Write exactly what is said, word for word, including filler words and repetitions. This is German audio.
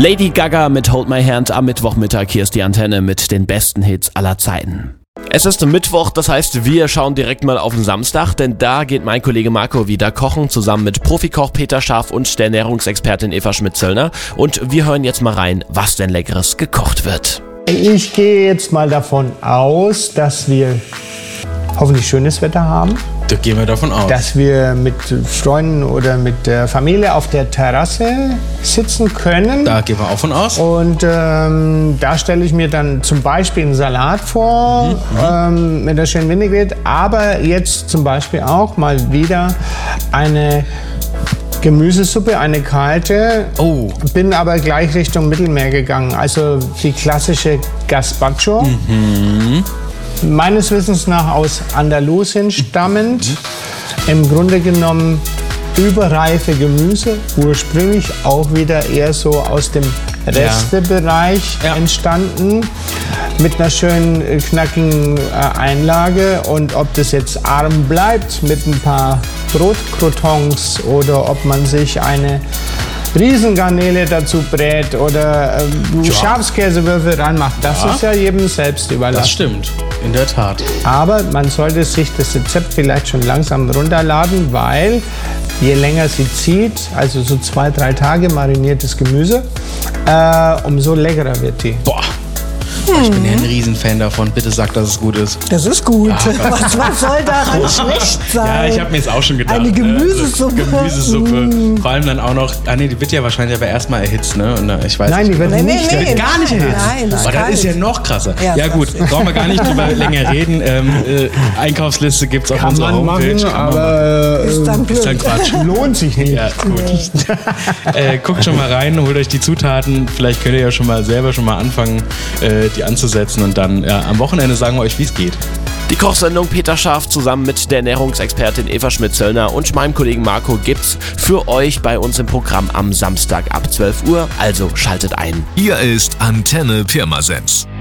Lady Gaga mit Hold My Hand am Mittwochmittag. Hier ist die Antenne mit den besten Hits aller Zeiten. Es ist Mittwoch, das heißt, wir schauen direkt mal auf den Samstag, denn da geht mein Kollege Marco wieder kochen, zusammen mit Profikoch Peter Scharf und der Ernährungsexpertin Eva Schmidt-Zöllner. Und wir hören jetzt mal rein, was denn Leckeres gekocht wird. Ich gehe jetzt mal davon aus, dass wir hoffentlich schönes Wetter haben. Da gehen wir davon aus. Dass wir mit Freunden oder mit der Familie auf der Terrasse sitzen können. Da gehen wir auch von aus. Und ähm, da stelle ich mir dann zum Beispiel einen Salat vor, mhm, ähm, mit einer schönen Vinaigrette. Aber jetzt zum Beispiel auch mal wieder eine Gemüsesuppe, eine kalte. Oh. Bin aber gleich Richtung Mittelmeer gegangen. Also die klassische Gazpacho. Mhm. Meines Wissens nach aus Andalusien stammend. Mhm. Im Grunde genommen überreife Gemüse. Ursprünglich auch wieder eher so aus dem Restebereich ja. Ja. entstanden. Mit einer schönen, knackigen äh, Einlage. Und ob das jetzt arm bleibt mit ein paar Brotcroutons oder ob man sich eine Riesengarnele dazu brät oder ähm, ja. Schafskäsewürfel reinmacht, das ja. ist ja jedem selbst überlassen. Das stimmt, in der Tat. Aber man sollte sich das Rezept vielleicht schon langsam runterladen, weil je länger sie zieht, also so zwei, drei Tage mariniertes Gemüse, äh, umso leckerer wird die. Boah. Ich bin ja ein Riesenfan davon. Bitte sag, dass es gut ist. Das ist gut. Ah, was, was soll daran schlecht sein? Ja, ich habe mir jetzt auch schon gedacht. Eine Gemüsesuppe. Äh, Gemüsesuppe. Mm. Vor allem dann auch noch. Ah nee, die wird ja wahrscheinlich aber erstmal erhitzt, ne? Und, äh, ich weiß Nein, die wird nee, nicht. Nee, nee, die wird gar nicht erhitzt. Nein, das, aber das ist ja noch krasser. Ja, ja gut, brauchen wir gar nicht drüber länger reden. Ähm, äh, Einkaufsliste gibt's auf Kann unserer man Homepage. machen, aber äh, ist dann blöd. Ist dann Quatsch. Lohnt sich nicht. Ja, gut. äh, guckt schon mal rein, holt euch die Zutaten. Vielleicht könnt ihr ja schon mal selber schon mal anfangen, äh, die anzusetzen. Und dann ja, am Wochenende sagen wir euch, wie es geht. Die Kochsendung Peter Scharf zusammen mit der Ernährungsexpertin Eva Schmidt-Zöllner und meinem Kollegen Marco gibt's für euch bei uns im Programm am Samstag ab zwölf Uhr. Also schaltet ein. Hier ist Antenne Pirmasens.